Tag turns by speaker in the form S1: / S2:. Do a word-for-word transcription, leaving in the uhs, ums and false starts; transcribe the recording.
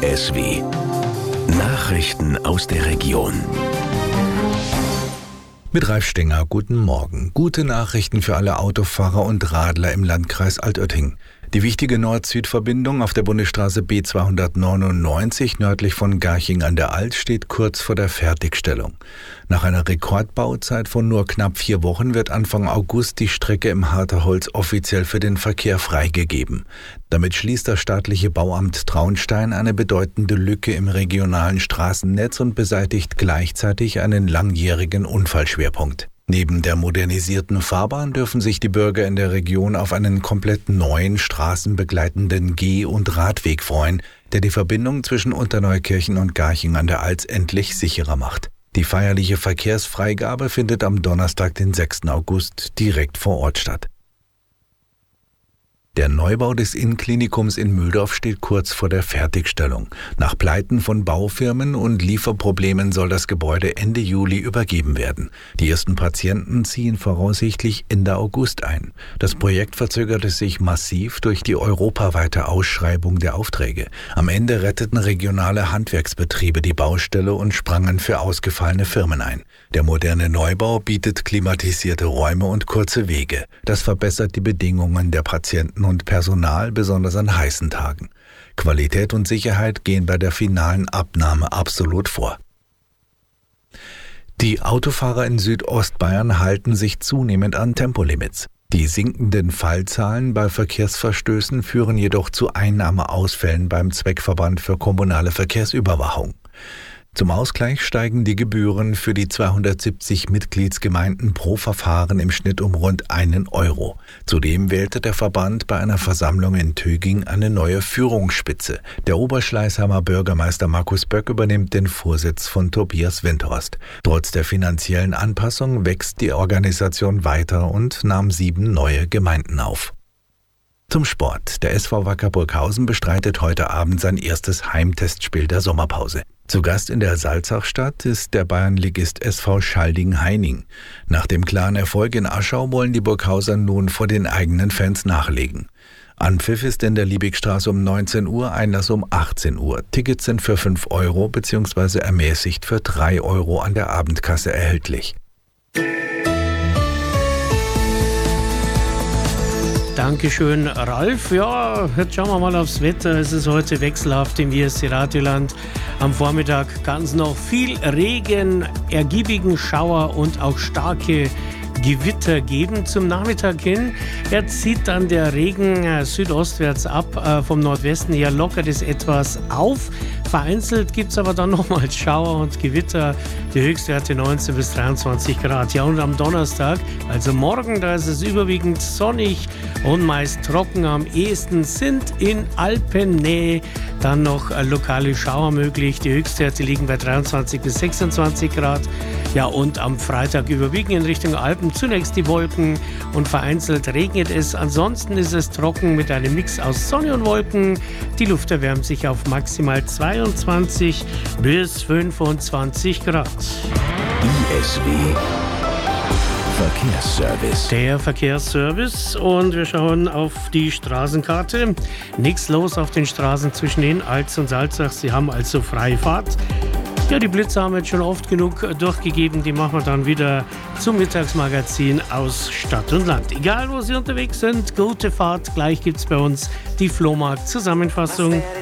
S1: S W. Nachrichten aus der Region.
S2: Mit Ralf Stenger, guten Morgen. Gute Nachrichten für alle Autofahrer und Radler im Landkreis Altötting. Die wichtige Nord-Süd-Verbindung auf der Bundesstraße B zweihundertneunundneunzig nördlich von Garching an der Alz steht kurz vor der Fertigstellung. Nach einer Rekordbauzeit von nur knapp vier Wochen wird Anfang August die Strecke im Harterholz offiziell für den Verkehr freigegeben. Damit schließt das staatliche Bauamt Traunstein eine bedeutende Lücke im regionalen Straßennetz und beseitigt gleichzeitig einen langjährigen Unfallschwerpunkt. Neben der modernisierten Fahrbahn dürfen sich die Bürger in der Region auf einen komplett neuen straßenbegleitenden Geh- und Radweg freuen, der die Verbindung zwischen Unterneukirchen und Garching an der Alz endlich sicherer macht. Die feierliche Verkehrsfreigabe findet am Donnerstag, den sechsten August, direkt vor Ort statt. Der Neubau des Innklinikums in Mühldorf steht kurz vor der Fertigstellung. Nach Pleiten von Baufirmen und Lieferproblemen soll das Gebäude Ende Juli übergeben werden. Die ersten Patienten ziehen voraussichtlich Ende August ein. Das Projekt verzögerte sich massiv durch die europaweite Ausschreibung der Aufträge. Am Ende retteten regionale Handwerksbetriebe die Baustelle und sprangen für ausgefallene Firmen ein. Der moderne Neubau bietet klimatisierte Räume und kurze Wege. Das verbessert die Bedingungen der Patienten und Personal, besonders an heißen Tagen. Qualität und Sicherheit gehen bei der finalen Abnahme absolut vor. Die Autofahrer in Südostbayern halten sich zunehmend an Tempolimits. Die sinkenden Fallzahlen bei Verkehrsverstößen führen jedoch zu Einnahmeausfällen beim Zweckverband für kommunale Verkehrsüberwachung. Zum Ausgleich steigen die Gebühren für die zweihundertsiebzig Mitgliedsgemeinden pro Verfahren im Schnitt um rund einen Euro. Zudem wählte der Verband bei einer Versammlung in Töging eine neue Führungsspitze. Der Oberschleißheimer Bürgermeister Markus Böck übernimmt den Vorsitz von Tobias Windhorst. Trotz der finanziellen Anpassung wächst die Organisation weiter und nahm sieben neue Gemeinden auf. Zum Sport. Der S V Wacker Burghausen bestreitet heute Abend sein erstes Heimtestspiel der Sommerpause. Zu Gast in der Salzachstadt ist der Bayernligist S V Schalding-Heining. Nach dem klaren Erfolg in Aschau wollen die Burghauser nun vor den eigenen Fans nachlegen. Anpfiff ist in der Liebigstraße um neunzehn Uhr, Einlass um achtzehn Uhr. Tickets sind für fünf Euro bzw. ermäßigt für drei Euro an der Abendkasse erhältlich.
S3: Dankeschön, Ralf. Ja, jetzt schauen wir mal aufs Wetter. Es ist heute wechselhaft im W S C Radioland. Am Vormittag kann es noch viel Regen, ergiebigen Schauer und auch starke Gewitter geben. Zum Nachmittag hin, jetzt zieht dann der Regen äh, südostwärts ab, äh, vom Nordwesten her lockert es etwas auf. Vereinzelt gibt es aber dann nochmal Schauer und Gewitter, die Höchstwerte neunzehn bis dreiundzwanzig Grad. Ja, und am Donnerstag, also morgen, da ist es überwiegend sonnig und meist trocken. Am ehesten sind in Alpennähe dann noch äh, lokale Schauer möglich. Die Höchstwerte liegen bei dreiundzwanzig bis sechsundzwanzig Grad. Ja, und am Freitag überwiegen in Richtung Alpen zunächst die Wolken und vereinzelt regnet es. Ansonsten ist es trocken mit einem Mix aus Sonne und Wolken. Die Luft erwärmt sich auf maximal zweiundzwanzig bis fünfundzwanzig Grad.
S1: I S W Verkehrsservice.
S3: Der Verkehrsservice und wir schauen auf die Straßenkarte. Nichts los auf den Straßen zwischen den Alz und Salzach. Sie haben also freie Fahrt. Ja, die Blitze haben wir jetzt schon oft genug durchgegeben. Die machen wir dann wieder zum Mittagsmagazin aus Stadt und Land. Egal, wo Sie unterwegs sind, gute Fahrt. Gleich gibt es bei uns die Flohmarkt-Zusammenfassung.